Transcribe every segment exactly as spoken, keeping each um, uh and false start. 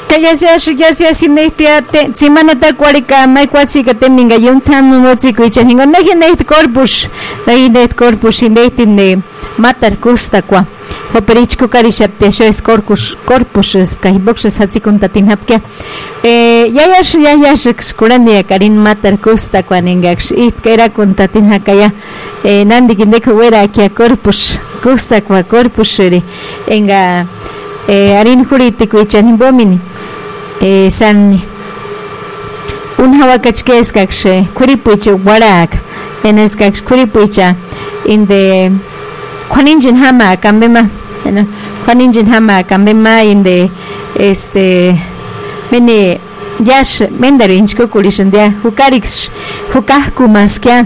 que ya sea ya sea sin este semana ta cuarica mai cuatsi que teminga yun tam no motsi kuicha ningo no hinde corpus no hinde corpus hinde tinde matar costa qua operichko karishapte sho es corpus corpus kai boxes hatsi kontatin hapke eh ya ya ya ya skurania karin matar costa qua ningax it kera kontatin hakaya eh nandi kinde kuera kia corpus costa qua corpus ri enga eh arin huriti kuicha nimbomini eh san un hawakachke skakshe kuripuicha warak en skaks kuripuicha in the Juaninjin hama kambema no Juaninjin hama kambema in the este mene yash mendarinch kokulishan dia hukarix hukahku maskya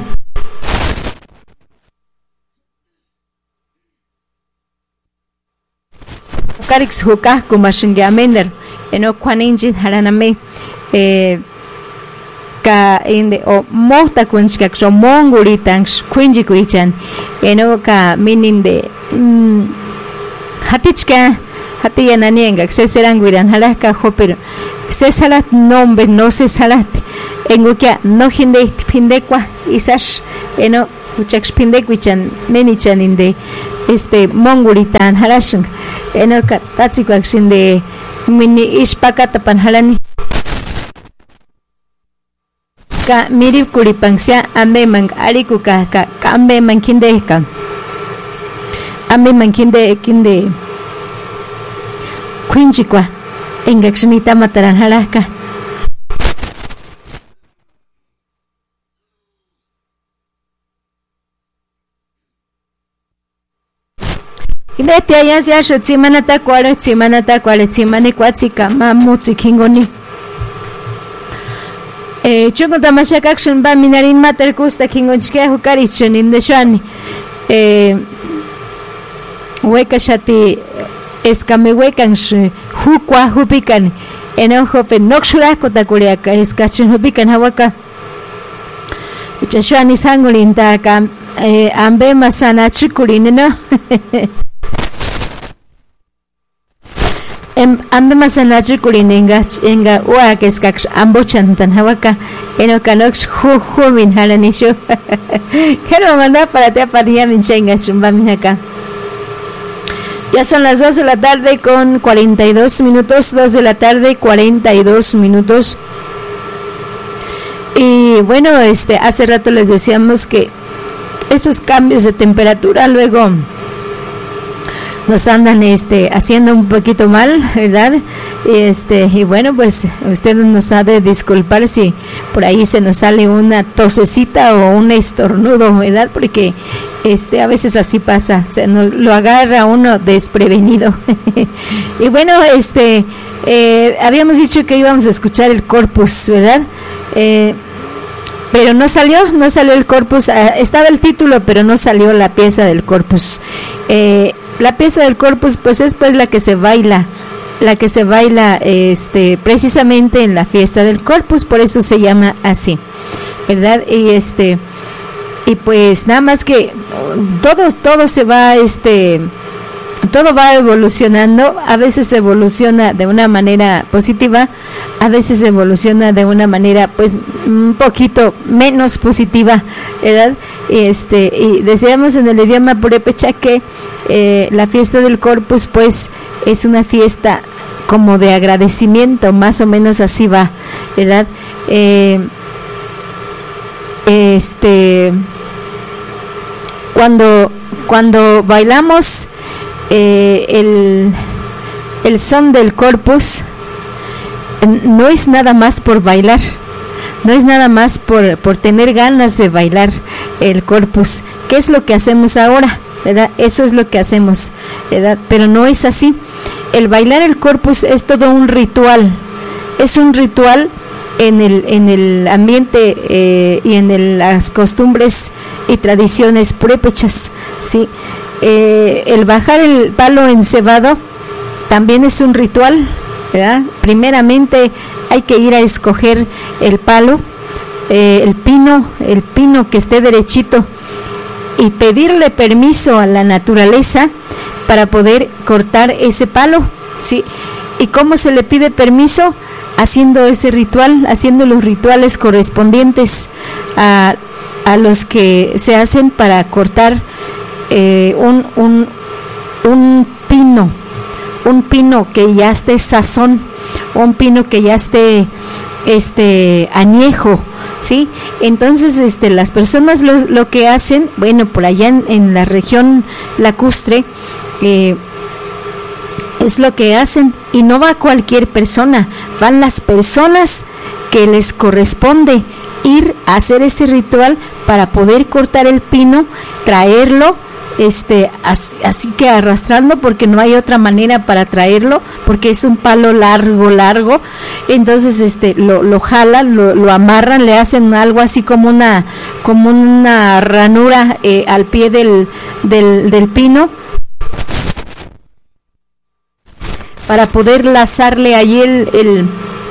hukarix hukahku mashingya mender eno Juaninjin haraname eh ka inde o mohta kunchka so monguritangs kunji kuichan eno ka mininde mm, hatichka hatiya nanienga se seranguiran halaka hopero se salat nombre no se salat engukia no hinde pindekwa isash eno uchak pindekuichan menichan inde este monguritan halashin eno ka tatsikwa sinde mini ispakata pan halani ka mirip kuripangsya ambe mang ariku ka ka ambe mang kinde ka ambe mang kinde kinde kunji kwa engakshunita mataran halaka inde tia ya ya shotsimana ta kwale tsimana ta kwale tsimani kwatsika mamutsi kingoni eh chungo tamashak action ba minarin mater kusta kingonchke hukarichen in the shani eh weka shati eskame wekan hukwa hupikan eno hope nokshura kotakuria ka eskachin hupikan hawaka uchashani sangulin ta kam eh ambe masana chikulin no em ambe masana chikulin enga enga wa que skak ambochan tan hawaka eno kanox hu hu min halanisho quiero mandar para te paría min chenga chumba min acá. Ya son las dos de la tarde con cuarenta y dos minutos, dos de la tarde cuarenta y dos minutos. Y bueno, este hace rato les decíamos que estos cambios de temperatura luego nos andan este haciendo un poquito mal, ¿verdad? Y este y bueno, pues usted nos ha de disculpar si por ahí se nos sale una tosecita o un estornudo, ¿verdad? Porque este a veces así pasa, se nos lo agarra uno desprevenido. Y bueno, este eh, habíamos dicho que íbamos a escuchar el corpus, ¿verdad? Eh, pero no salió, no salió el corpus, eh, estaba el título, pero no salió la pieza del corpus. Eh, la pieza del corpus pues es pues la que se baila, la que se baila este precisamente en la fiesta del corpus, por eso se llama así, ¿verdad? Y este y pues nada más que todo todo se va este todo va evolucionando, a veces evoluciona de una manera positiva, a veces evoluciona de una manera pues un poquito menos positiva, ¿verdad? Este, y decíamos en el idioma purépecha que eh, la fiesta del Corpus pues es una fiesta como de agradecimiento, más o menos así va, ¿verdad? Eh, este cuando cuando bailamos Eh, el, el son del corpus no es nada más por bailar, no es nada más por, por tener ganas de bailar el corpus, que es lo que hacemos ahora, ¿verdad? Eso es lo que hacemos, ¿verdad? Pero no es así. El bailar el corpus es todo un ritual, es un ritual en el, en el ambiente eh, y en el, las costumbres y tradiciones purépechas, ¿sí? Eh, el bajar el palo encebado también es un ritual, ¿verdad? Primeramente hay que ir a escoger el palo, eh, el pino, el pino que esté derechito, y pedirle permiso a la naturaleza para poder cortar ese palo, ¿sí? ¿Y cómo se le pide permiso? Haciendo ese ritual, haciendo los rituales correspondientes a, a los que se hacen para cortar eh, un, un, un pino, un pino que ya esté sazón, un pino que ya esté este añejo, ¿sí? Entonces este las personas lo, lo que hacen, bueno, por allá en, en la región lacustre, eh, es lo que hacen, y no va cualquier persona, van las personas que les corresponde ir a hacer ese ritual para poder cortar el pino, traerlo, este así, así que arrastrando, porque no hay otra manera para traerlo, porque es un palo largo, largo, entonces este lo, lo jalan, lo, lo amarran, le hacen algo así como una, como una ranura eh, al pie del, del, del pino, para poder lazarle allí el, el,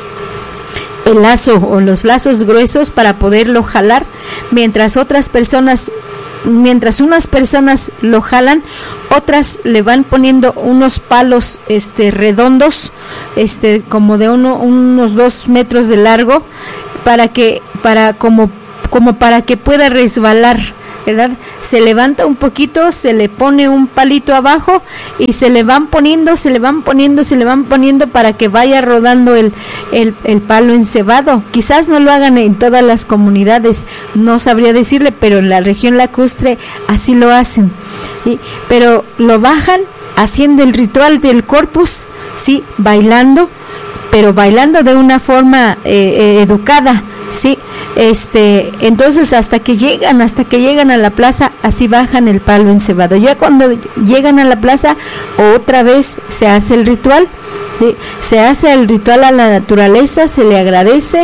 el lazo o los lazos gruesos para poderlo jalar, mientras otras personas, mientras unas personas lo jalan, otras le van poniendo unos palos este redondos, este como de uno, unos dos metros de largo, para que, para como, como para que pueda resbalar, ¿verdad? Se levanta un poquito, se le pone un palito abajo y se le van poniendo, se le van poniendo, se le van poniendo para que vaya rodando el, el, el palo encebado. Quizás no lo hagan en todas las comunidades, no sabría decirle, pero en la región lacustre así lo hacen, ¿sí? Pero lo bajan haciendo el ritual del corpus, ¿sí? Bailando, pero bailando de una forma eh, eh, educada, sí, este, entonces hasta que llegan, hasta que llegan a la plaza, así bajan el palo encebado. Ya cuando llegan a la plaza, otra vez se hace el ritual, ¿sí? Se hace el ritual a la naturaleza, se le agradece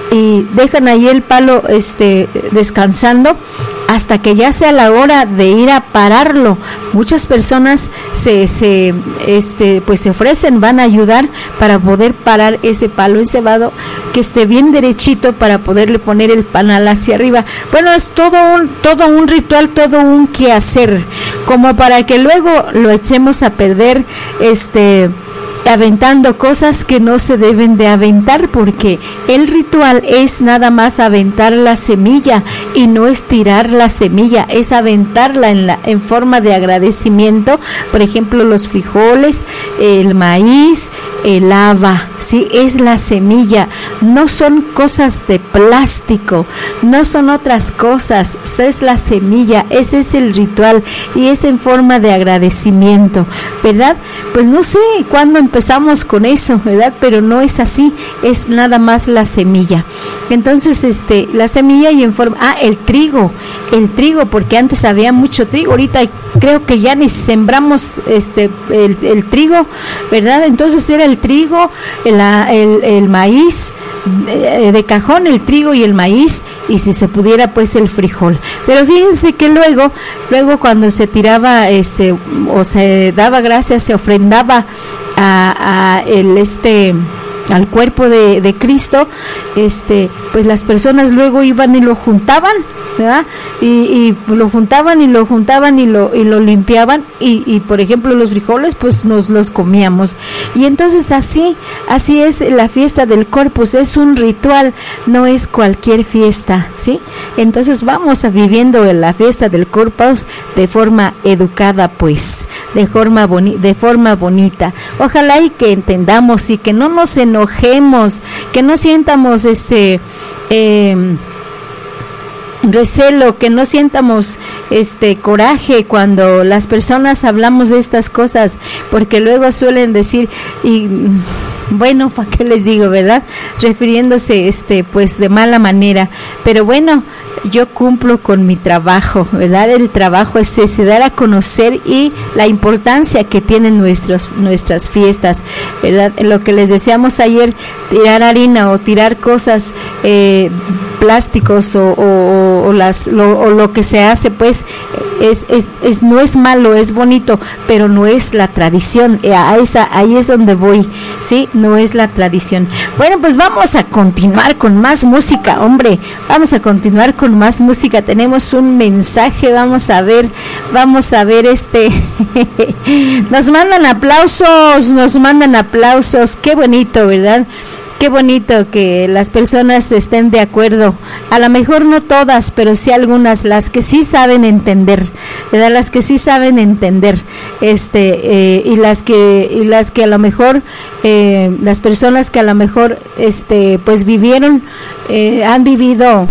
y dejan ahí el palo este descansando hasta que ya sea la hora de ir a pararlo. Muchas personas se, se este pues se ofrecen, van a ayudar para poder parar ese palo encebado, que esté bien derechito para poderle poner el panal hacia arriba. Bueno, es todo un todo un ritual, todo un quehacer, como para que luego lo echemos a perder este aventando cosas que no se deben de aventar, porque el ritual es nada más aventar la semilla y no es tirar la semilla, es aventarla en la en forma de agradecimiento. Por ejemplo, los frijoles, el maíz, el haba, sí, es la semilla, no son cosas de plástico, no son otras cosas, es la semilla, ese es el ritual y es en forma de agradecimiento, ¿verdad? Pues no sé cuándo empezamos con eso, ¿verdad? Pero no es así, es nada más la semilla. Entonces, este, la semilla y en forma, ah, el trigo, el trigo, porque antes había mucho trigo, ahorita creo que ya ni sembramos este el, el trigo, ¿verdad? Entonces era el trigo, el, el, el maíz, de, de cajón el trigo y el maíz, y si se pudiera pues el frijol. Pero fíjense que luego, luego cuando se tiraba este o se daba gracias, se ofrendaba a, a el este al cuerpo de, de Cristo, este pues las personas luego iban y lo juntaban, ¿verdad? Y, y lo juntaban y lo juntaban y lo y lo limpiaban y, y por ejemplo los frijoles pues nos los comíamos. Y entonces así así es la fiesta del Corpus, es un ritual, no es cualquier fiesta, ¿sí? Entonces vamos a viviendo la fiesta del Corpus de forma educada, pues, de forma boni- de forma bonita. Ojalá y que entendamos y que no nos enojemos, que no sientamos este eh, recelo, que no sientamos este coraje cuando las personas hablamos de estas cosas, porque luego suelen decir, y bueno, ¿para qué les digo, verdad? Refiriéndose este pues de mala manera, pero bueno, yo cumplo con mi trabajo, ¿verdad? El trabajo es ese, dar a conocer y la importancia que tienen nuestros, nuestras fiestas, ¿verdad? Lo que les decíamos ayer, tirar harina o tirar cosas eh, plásticos o, o, o las lo, o lo que se hace, pues es, es, es no es malo, es bonito, pero no es la tradición. A esa, ahí es donde voy, sí, no es la tradición. Bueno, pues vamos a continuar con más música, hombre, vamos a continuar con más música. Tenemos un mensaje, vamos a ver, vamos a ver este, nos mandan aplausos, nos mandan aplausos, qué bonito, ¿verdad? Qué bonito que las personas estén de acuerdo, a lo mejor no todas, pero sí algunas, las que sí saben entender, ¿verdad? Las que sí saben entender, este, eh, y las que, y las que a lo mejor, eh, las personas que a lo mejor, este, pues vivieron, eh, han vivido,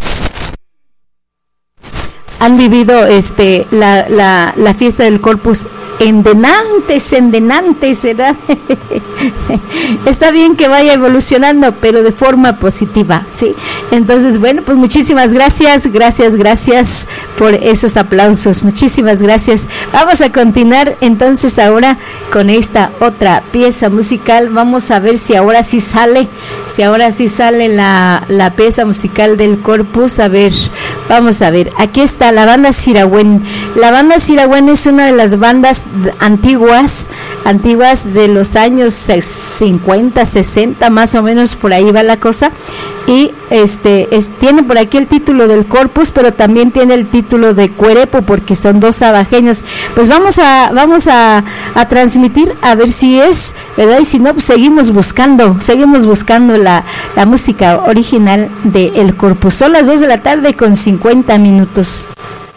han vivido, este, la, la, la fiesta del Corpus en denantes, en denantes, ¿verdad? Está bien que vaya evolucionando, pero de forma positiva, ¿sí? Entonces, bueno, pues muchísimas gracias, gracias, gracias por esos aplausos, muchísimas gracias. Vamos a continuar entonces ahora con esta otra pieza musical. Vamos a ver si ahora sí sale, si ahora sí sale la, la pieza musical del Corpus. A ver, vamos a ver, aquí está la banda Siragüen. La banda Siragüen es una de las bandas antiguas, antiguas de los años cincuenta, sesenta, más o menos, por ahí va la cosa. Y este es, tiene por aquí el título del Corpus, pero también tiene el título de Cuerepo, porque son dos abajeños. Pues vamos a vamos a, a transmitir a ver si es, ¿verdad? Y si no, pues seguimos buscando, seguimos buscando la, la música original de El Corpus. Son las dos de la tarde con cincuenta minutos.